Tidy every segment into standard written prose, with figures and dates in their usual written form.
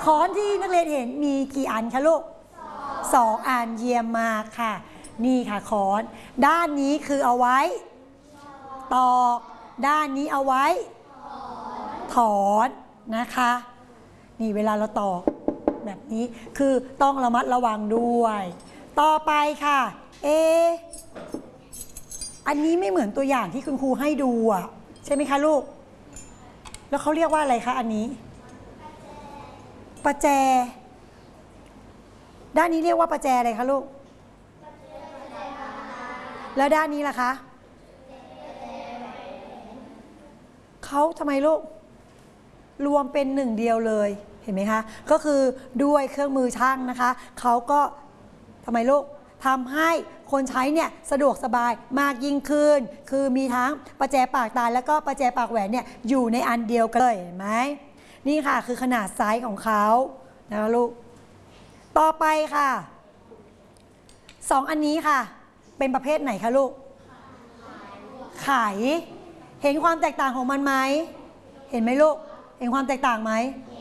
ค้อนที่นักเรียนเห็นมีกี่อันคะลูก2 อันเยี่ยมมากค่ะนี่ค่ะค้อนด้านนี้คือเอาไว้ตอกด้านนี้เอาไว้ถอนนะคะนี่เวลาเราตอกแบบนี้คือต้องระมัดระวังด้วยต่อไปค่ะอันนี้ไม่เหมือนตัวอย่างที่คุณครูให้ดูอ่ะใช่ไหมคะลูกแล้วเขาเรียกว่าอะไรคะอันนี้ประแจด้านนี้เรียกว่าประแจอะไรคะลูกแล้วด้านนี้ล่ะคะเขาทำไมลูกรวมเป็นหนึ่งเดียวเลยเห็นไหมคะก็คือด้วยเครื่องมือช่างนะคะเขาก็ทำไมลูกทำให้คนใช้เนี่ยสะดวกสบายมากยิ่งขึ้นคือมีทั้งประแจปากตาแล้วก็ประแจปากแหวนเนี่ยอยู่ในอันเดียวกันเลยเห็นไหมนี่ค่ะคือขนาดไซส์ของเขานะคะลูกต่อไปค่ะ2 อันนี้ค่ะเป็นประเภทไหนคะลูกไขเห็นความแตกต่างของมันไหมเห็นไหมลูกเห็นความแตกต่างไหม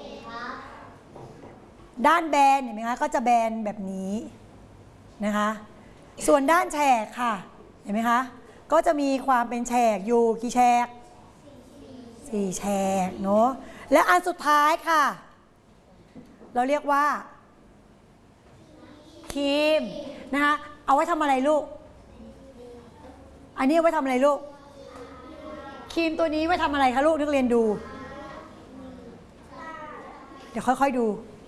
ด้านแบนเห็นไหมคะก็จะแบนแบบนี้นะคะส่วนด้านแฉกค่ะเห็นไหมคะก็จะมีความเป็นแฉกอยู่กี่แฉก4 แฉกเนาะและอันสุดท้ายค่ะเราเรียกว่าครีมนะคะเอาไว้ทำอะไรลูกอันนี้เอาไว้ทำอะไรลูกครีมตัวนี้ไว้ทำอะไรคะลูกนักเรียนดูเดี๋ยวค่อยๆดู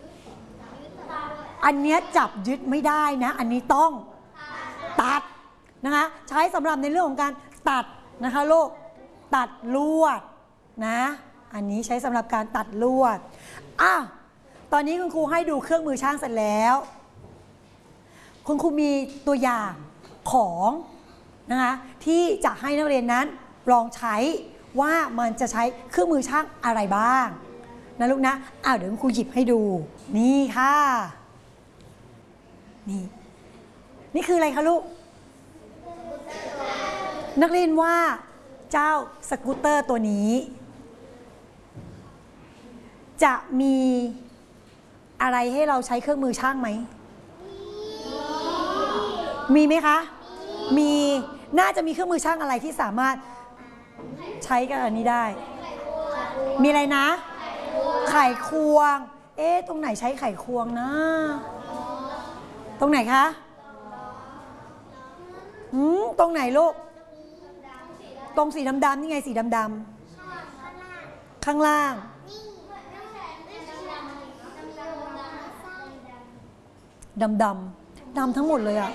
อันนี้จับยึดไม่ได้นะอันนี้ต้องตัดนะคะใช้สำหรับในเรื่องของการตัดนะคะลูกตัดลวดนะอันนี้ใช้สำหรับการตัดลวดตอนนี้คุณครูให้ดูเครื่องมือช่างเสร็จแล้วคุณครูมีตัวอย่างของนะคะที่จะให้นักเรียนนั้นลองใช้ว่ามันจะใช้เครื่องมือช่างอะไรบ้างนะลูกนะเดี๋ยวคุณครูหยิบให้ดูนี่ค่ะนี่คืออะไรคะลูกนักเรียนว่าเจ้าสกูตเตอร์ตัวนี้จะมีอะไรให้เราใช้เครื่องมือช่างไหมมีไหมคะมีน่าจะมีเครื่องมือช่างอะไรที่สามารถใช้กับอันนี้ได้มีอะไรนะไขควงตรงไหนใช้ไขควงนะตรงไหนคะตรงไหนลูกตรงสีดำๆนี่ไงสีดำๆข้างล่างดำทั้งหมดเลย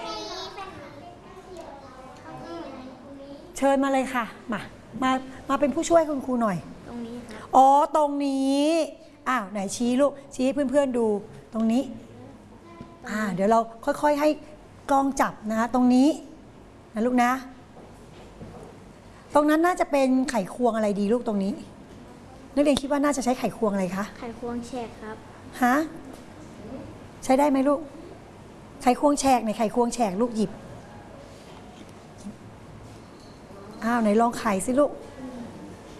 เชิญมาเลยค่ะมาเป็นผู้ช่วยคุณครูหน่อยตรงนี้ครับตรงนี้ไหนชี้ลูกชี้ให้เพื่อนๆดูตรงนี้เดี๋ยวเราค่อยๆให้กล้องจับนะคะตรงนี้นะลูกนะตรงนั้นน่าจะเป็นไขควงอะไรดีลูกตรงนี้นักเรียนคิดว่าน่าจะใช้ไขควงอะไรคะไขควงแฉกครับใช้ได้ไหมลูกไขควงแฉกไหนไขควงแฉกลูกหยิบไหนลองไขสิลูก